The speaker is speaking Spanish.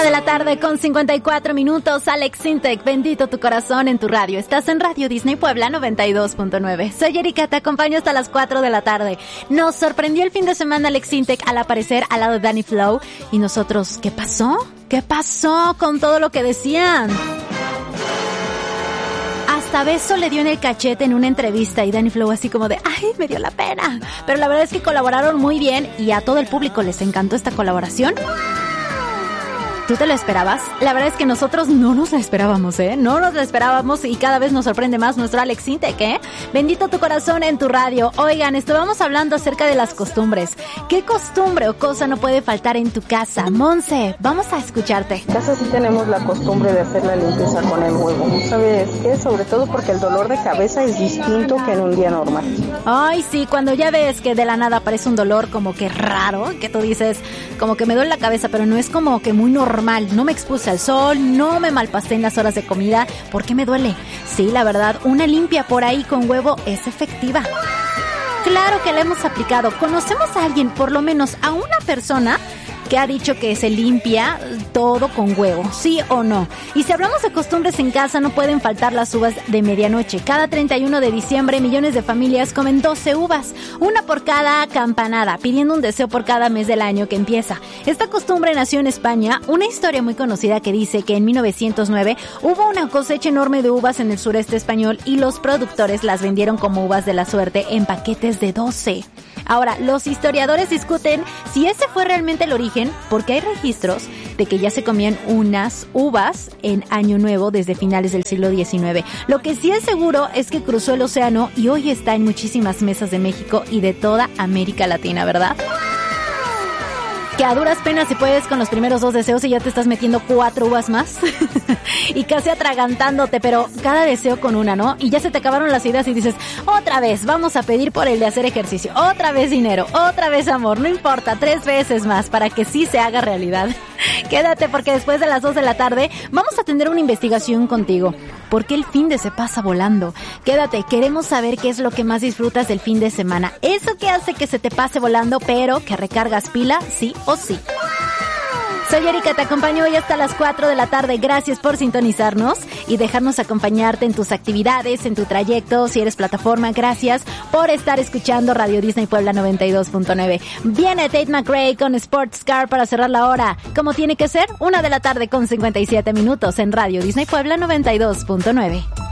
de la tarde con 54 minutos. Alex Sintek, bendito tu corazón en tu radio. Estás en Radio Disney Puebla 92.9. Soy Erika, te acompaño hasta las 4 de la tarde. Nos sorprendió el fin de semana Alex Sintek al aparecer al lado de Danny Flow. Y nosotros, ¿qué pasó? ¿Qué pasó con todo lo que decían? Hasta beso le dio en el cachete en una entrevista y Danny Flow así como de, ay, me dio la pena. Pero la verdad es que colaboraron muy bien y a todo el público les encantó esta colaboración. ¿Tú te lo esperabas? La verdad es que nosotros no nos la esperábamos, No nos la esperábamos y cada vez nos sorprende más nuestro Alex Sintek, Bendito tu corazón en tu radio. Oigan, estábamos hablando acerca de las costumbres. ¿Qué costumbre o cosa no puede faltar en tu casa? Monse, vamos a escucharte. En casa sí tenemos la costumbre de hacer la limpieza con el huevo. ¿Sabes qué? Sobre todo porque el dolor de cabeza es distinto que en un día normal. Ay, sí, cuando ya ves que de la nada aparece un dolor como que raro, que tú dices, como que me duele la cabeza, pero no es como que muy normal. No me expuse al sol, no me malpasté en las horas de comida. ¿Por qué me duele? Sí, la verdad, una limpia por ahí con huevo es efectiva. Claro que la hemos aplicado. Conocemos a alguien, por lo menos a una persona, que ha dicho que se limpia todo con huevo, ¿sí o no? Y si hablamos de costumbres en casa, no pueden faltar las uvas de medianoche. Cada 31 de diciembre, millones de familias comen 12 uvas, una por cada campanada, pidiendo un deseo por cada mes del año que empieza. Esta costumbre nació en España, una historia muy conocida que dice que en 1909 hubo una cosecha enorme de uvas en el sureste español y los productores las vendieron como uvas de la suerte en paquetes de 12. Ahora, los historiadores discuten si ese fue realmente el origen, porque hay registros de que ya se comían unas uvas en Año Nuevo desde finales del siglo XIX. Lo que sí es seguro es que cruzó el océano y hoy está en muchísimas mesas de México y de toda América Latina, ¿verdad? Que a duras penas si puedes con los primeros 2 deseos y ya te estás metiendo 4 uvas más y casi atragantándote, pero cada deseo con una, ¿no? Y ya se te acabaron las ideas y dices, otra vez, vamos a pedir por el de hacer ejercicio, otra vez dinero, otra vez amor, no importa, 3 veces más para que sí se haga realidad. Quédate porque después de las 2 de la tarde vamos a tener una investigación contigo. ¿Por qué el fin de se pasa volando? Quédate, queremos saber qué es lo que más disfrutas del fin de semana. Eso que hace que se te pase volando, pero que recargas pila, sí o sí. Soy Erika, te acompaño hoy hasta las 4 de la tarde. Gracias por sintonizarnos y dejarnos acompañarte en tus actividades, en tu trayecto. Si eres plataforma, gracias por estar escuchando Radio Disney Puebla 92.9. Viene Tate McRae con Sports Car para cerrar la hora. Como tiene que ser, 1 de la tarde con 57 minutos en Radio Disney Puebla 92.9.